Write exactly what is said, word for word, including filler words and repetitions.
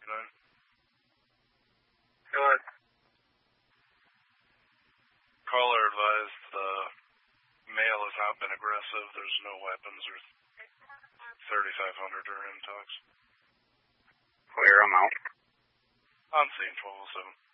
nine. Go ahead. Caller advised the male has not been aggressive. There's no weapons or thirty-five hundred or in talks. Clear, I'm out. On scene twelve oh seven.